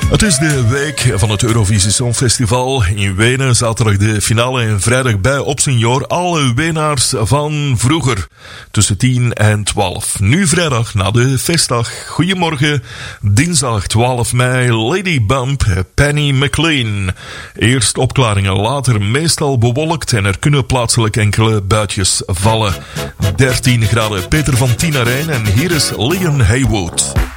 Het is de week van het Eurovisie Songfestival in Wenen. Zaterdag de finale en vrijdag bij Op Senior alle winnaars van vroeger. Tussen 10 en 12. Nu vrijdag na de feestdag. Goedemorgen. Dinsdag 12 mei. Lady Bump, Penny McLean. Eerst opklaringen, later meestal bewolkt. En er kunnen plaatselijk enkele buitjes vallen. 13 graden. Peter van Tienarijn. En hier is Leon Haywood.